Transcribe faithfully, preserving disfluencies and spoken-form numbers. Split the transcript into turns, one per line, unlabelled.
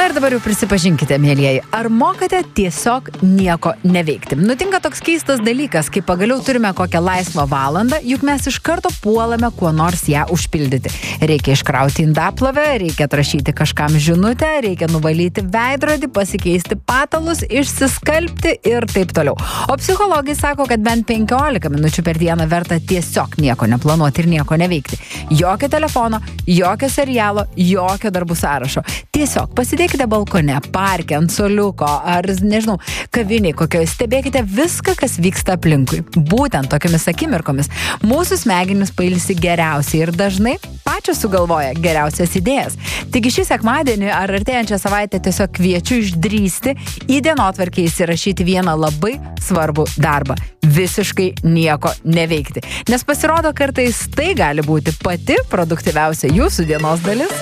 ir dabar jau prisipažinkite, mėlyjeji, ar mokate tiesiog nieko neveikti? Nutinka toks keistas dalykas, kai pagaliau turime kokią laisvą valandą, juk mes iš karto puolame kuo nors ją užpildyti. Reikia iškrauti indaplovę, reikia atrašyti kažkam žinutę, reikia nuvalyti veidrodį, pasikeisti patalus, išsiskalbti ir taip toliau. O psichologai sako, kad bent penkiolika minučių per dieną verta tiesiog nieko neplanuoti ir nieko neveikti. Jokio telefono, jokio serialo, jokio darbų sąrašo. Tiesiog pasidėkite balkone, parke, ant suoliuko ar, nežinau, kaviniai kokio, stebėkite viską, kas vyksta aplinkui. Būtent tokiamis akimirkomis mūsų smegenys pailsi geriausiai ir dažnai pačios sugalvoja geriausias idėjas. Taigi šį sekmadienį ar artėjančią savaitę tiesiog kviečiu išdrįsti į dienotvarkę įsirašyti vieną labai svarbų darbą. Visiškai nieko neveikti. Nes pasirodo, kartais tai gali būti pati produktyviausia jūsų dienos dalis.